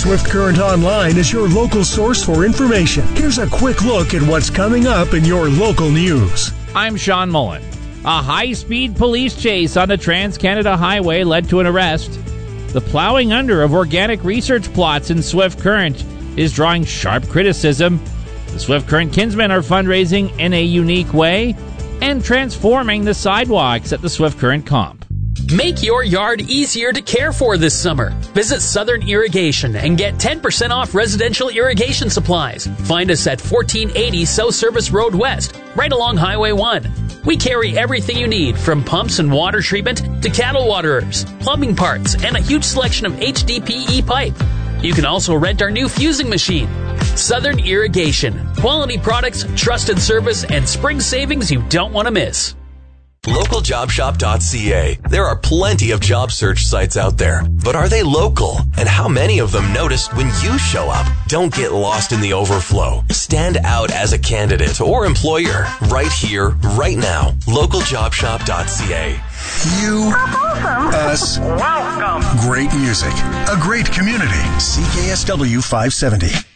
Swift Current Online is your local source for information. Here's a quick look at what's coming up in your local news. I'm Sean Mullen. A high-speed police chase on the Trans-Canada Highway led to an arrest. The plowing under of organic research plots in Swift Current is drawing sharp criticism. The Swift Current Kinsmen are fundraising in a unique way and transforming the sidewalks at the Swift Current Comp. Make your yard easier to care for this summer. Visit Southern Irrigation and get 10% off residential irrigation supplies. Find us at 1480 South Service Road West, right along Highway 1. We carry everything you need, from pumps and water treatment to cattle waterers, plumbing parts, and a huge selection of HDPE pipe. You can also rent our new fusing machine. Southern Irrigation. Quality products, trusted service, and spring savings you don't want to miss. LocalJobShop.ca. There are plenty of job search sites out there, but are they local? And how many of them notice when you show up? Don't get lost in the overflow. Stand out as a candidate or employer right here, right now. LocalJobShop.ca. You, us, welcome. Great music, a great community. CKSW 570.